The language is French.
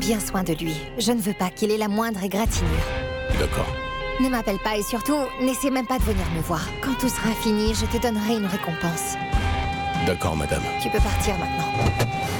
bien soin de lui. Je ne veux pas qu'il ait la moindre égratignure. D'accord. Ne m'appelle pas et surtout, n'essaie même pas de venir me voir. Quand tout sera fini, je te donnerai une récompense. D'accord, madame. Tu peux partir maintenant.